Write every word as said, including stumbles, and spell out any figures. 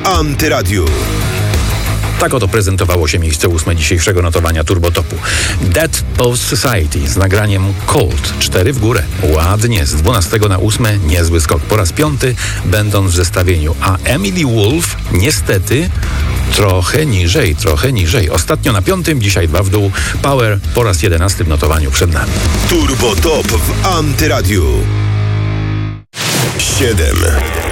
Antyradiu. Tak oto prezentowało się miejsce ósme dzisiejszego notowania Turbotopu. Dead Post Society z nagraniem Cold. Cztery w górę. Ładnie. Z dwunastego na ósme niezły skok. Po raz piąty będąc w zestawieniu. A Emily Wolf niestety trochę niżej, trochę niżej. Ostatnio na piątym, dzisiaj dwa w dół. Power po raz jedenasty w notowaniu przed nami. Turbotop w Antyradiu. siedem.